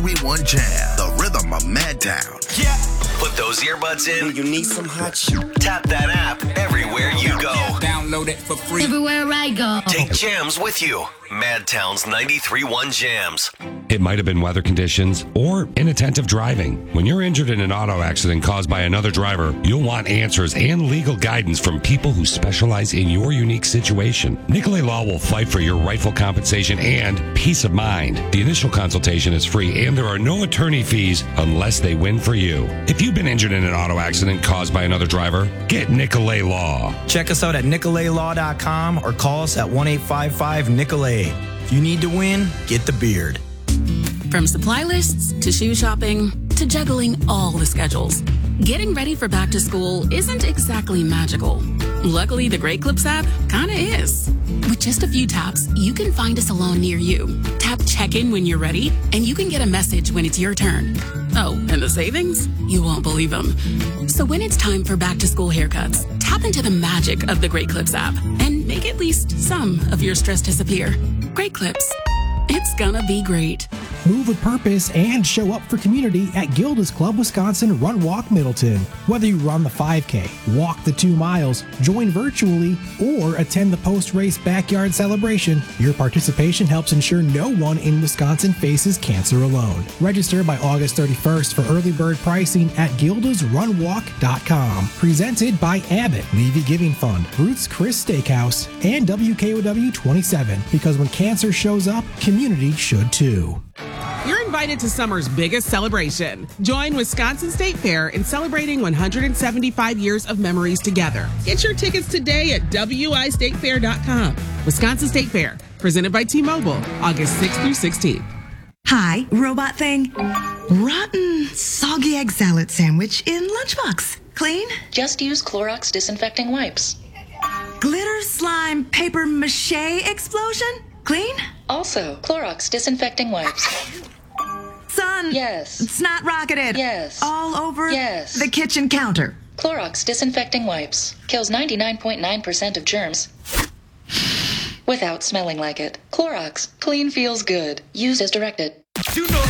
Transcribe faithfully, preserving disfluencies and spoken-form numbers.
We One Jam, the rhythm of Madtown. Yeah. Put those earbuds in. You need some hot shit. Tap that app everywhere you go. Download it for free. Everywhere I go. Take jams with you. Madtown's ninety-three point one Jams. It might have been weather conditions or inattentive driving. When you're injured in an auto accident caused by another driver, you'll want answers and legal guidance from people who specialize in your unique situation. Nicolay Law will fight for your rightful compensation and peace of mind. The initial consultation is free and there are no attorney fees unless they win for you. If you've been injured in an auto accident caused by another driver, get Nicolay Law. Check us out at nicolay law dot com or call us at one eight five five Nicolay. If you need to win, get the beard. From supply lists to shoe shopping to juggling all the schedules, getting ready for back to school isn't exactly magical. Luckily, the Great Clips app kinda is. With just a few taps, you can find a salon near you. Tap check-in when you're ready, and you can get a message when it's your turn. Oh, and the savings? You won't believe them. So when it's time for back to school haircuts, tap into the magic of the Great Clips app and make at least some of your stress disappear. Great Clips. It's gonna be great. Move with purpose and show up for community at Gilda's Club Wisconsin Run Walk Middleton. Whether you run the five K, walk the two miles, join virtually, or attend the post-race backyard celebration, your participation helps ensure no one in Wisconsin faces cancer alone. Register by August thirty-first for early bird pricing at gildas run walk dot com. Presented by Abbott, Levy Giving Fund, Ruth's Chris Steakhouse, and W K O W twenty-seven. Because when cancer shows up, community should too. You're invited to summer's biggest celebration. Join Wisconsin State Fair in celebrating one hundred seventy-five years of memories together. Get your tickets today at w i state fair dot com. Wisconsin State Fair, presented by T-Mobile, August sixth through sixteenth. Hi, robot thing. Rotten, soggy egg salad sandwich in lunchbox. Clean? Just use Clorox disinfecting wipes. Glitter slime paper mache explosion? Clean? Also, Clorox disinfecting wipes. Son. Yes. Snot rocketed. Yes. All over yes. the kitchen counter. Clorox disinfecting wipes. Kills ninety-nine point nine percent of germs without smelling like it. Clorox. Clean feels good. Use as directed. You know